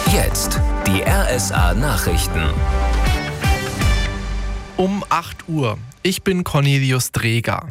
Jetzt die RSA Nachrichten. Um 8 Uhr. Ich bin Cornelius Dreger.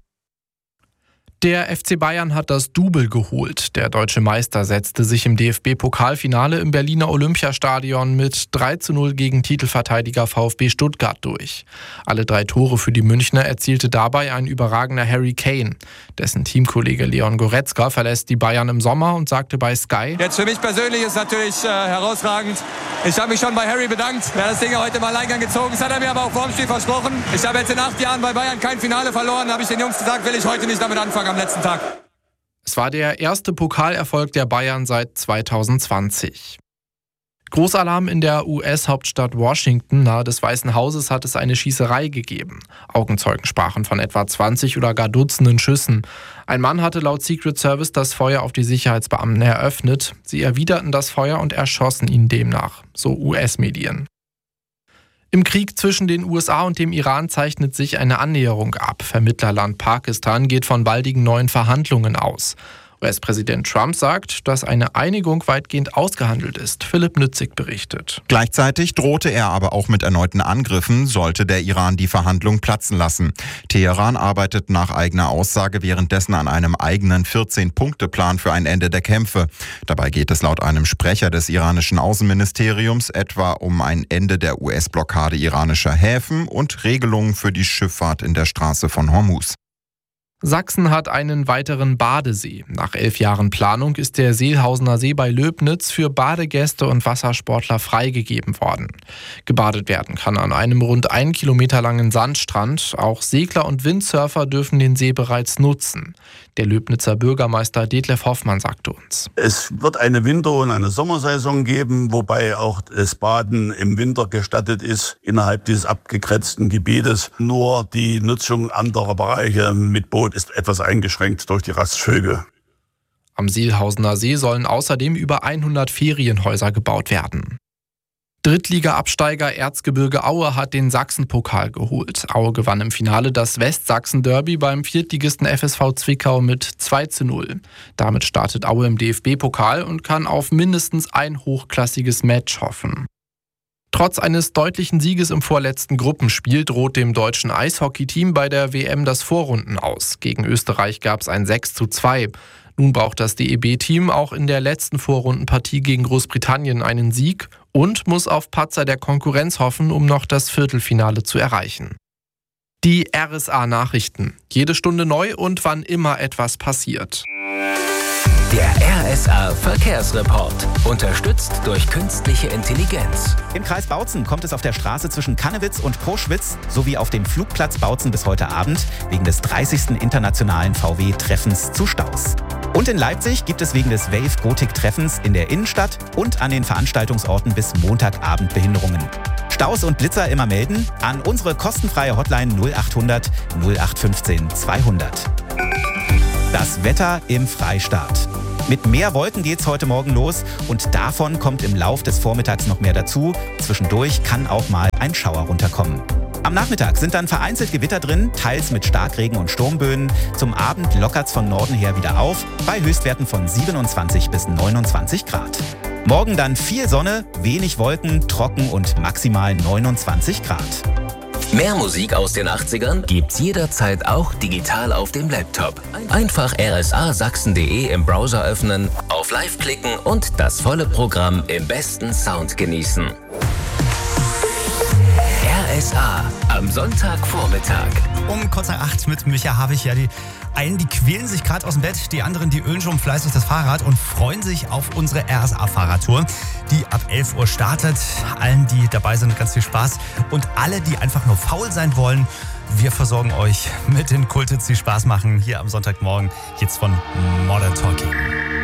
Der FC Bayern hat das Double geholt. Der deutsche Meister setzte sich im DFB-Pokalfinale im Berliner Olympiastadion mit 3:0 gegen Titelverteidiger VfB Stuttgart durch. Alle 3 Tore für die Münchner erzielte dabei ein überragender Harry Kane. Dessen Teamkollege Leon Goretzka verlässt die Bayern im Sommer und sagte bei Sky: Jetzt für mich persönlich ist natürlich herausragend. Ich habe mich schon bei Harry bedankt. Er hat das Ding heute im Alleingang gezogen. Das hat er mir aber auch vor dem Spiel versprochen. Ich habe jetzt in 8 Jahren bei Bayern kein Finale verloren. Da habe ich den Jungs gesagt, will ich heute nicht damit anfangen am letzten Tag. Es war der erste Pokalerfolg der Bayern seit 2020. Großalarm in der US-Hauptstadt Washington. Nahe des Weißen Hauses hat es eine Schießerei gegeben. Augenzeugen sprachen von etwa 20 oder gar Dutzenden Schüssen. Ein Mann hatte laut Secret Service das Feuer auf die Sicherheitsbeamten eröffnet. Sie erwiderten das Feuer und erschossen ihn demnach, so US-Medien. Im Krieg zwischen den USA und dem Iran zeichnet sich eine Annäherung ab. Vermittlerland Pakistan geht von baldigen neuen Verhandlungen aus. US-Präsident Trump sagt, dass eine Einigung weitgehend ausgehandelt ist. Philipp Nützig berichtet. Gleichzeitig drohte er aber auch mit erneuten Angriffen, sollte der Iran die Verhandlung platzen lassen. Teheran arbeitet nach eigener Aussage währenddessen an einem eigenen 14-Punkte-Plan für ein Ende der Kämpfe. Dabei geht es laut einem Sprecher des iranischen Außenministeriums etwa um ein Ende der US-Blockade iranischer Häfen und Regelungen für die Schifffahrt in der Straße von Hormuz. Sachsen hat einen weiteren Badesee. Nach 11 Jahren Planung ist der Seelhausener See bei Löbnitz für Badegäste und Wassersportler freigegeben worden. Gebadet werden kann an einem rund 1 Kilometer langen Sandstrand. Auch Segler und Windsurfer dürfen den See bereits nutzen. Der Löbnitzer Bürgermeister Detlef Hoffmann sagte uns: Es wird eine Winter- und eine Sommersaison geben, wobei auch das Baden im Winter gestattet ist innerhalb dieses abgegrenzten Gebietes. Nur die Nutzung anderer Bereiche mit Boot ist etwas eingeschränkt durch die Rastvögel. Am Seelhausener See sollen außerdem über 100 Ferienhäuser gebaut werden. Drittliga-Absteiger Erzgebirge Aue hat den Sachsenpokal geholt. Aue gewann im Finale das Westsachsen-Derby beim Viertligisten FSV Zwickau mit 2:0. Damit startet Aue im DFB-Pokal und kann auf mindestens ein hochklassiges Match hoffen. Trotz eines deutlichen Sieges im vorletzten Gruppenspiel droht dem deutschen Eishockeyteam bei der WM das Vorrunden aus. Gegen Österreich gab es ein 6:2. Nun braucht das DEB-Team auch in der letzten Vorrundenpartie gegen Großbritannien einen Sieg und muss auf Patzer der Konkurrenz hoffen, um noch das Viertelfinale zu erreichen. Die RSA-Nachrichten. Jede Stunde neu und wann immer etwas passiert. Der RSA-Verkehrsreport. Unterstützt durch künstliche Intelligenz. Im Kreis Bautzen kommt es auf der Straße zwischen Kannewitz und Proschwitz sowie auf dem Flugplatz Bautzen bis heute Abend wegen des 30. internationalen VW-Treffens zu Staus. Und in Leipzig gibt es wegen des Wave-Gotik-Treffens in der Innenstadt und an den Veranstaltungsorten bis Montagabend Behinderungen. Staus und Blitzer immer melden an unsere kostenfreie Hotline 0800 0815 200. Das Wetter im Freistaat. Mit mehr Wolken geht's heute Morgen los und davon kommt im Lauf des Vormittags noch mehr dazu. Zwischendurch kann auch mal ein Schauer runterkommen. Am Nachmittag sind dann vereinzelt Gewitter drin, teils mit Starkregen und Sturmböen. Zum Abend lockert's von Norden her wieder auf, bei Höchstwerten von 27 bis 29 Grad. Morgen dann viel Sonne, wenig Wolken, trocken und maximal 29 Grad. Mehr Musik aus den 80ern gibt's jederzeit auch digital auf dem Laptop. Einfach rsasachsen.de im Browser öffnen, auf Live klicken und das volle Programm im besten Sound genießen. RSA am Sonntagvormittag. Um kurz nach 8 mit Micha habe ich ja die einen, die quälen sich gerade aus dem Bett, die anderen, die ölen schon fleißig das Fahrrad und freuen sich auf unsere RSA-Fahrradtour, die ab 11 Uhr startet. Allen, die dabei sind, ganz viel Spaß. Und alle, die einfach nur faul sein wollen, wir versorgen euch mit den Kulthits, die Spaß machen, hier am Sonntagmorgen, jetzt von Modern Talking.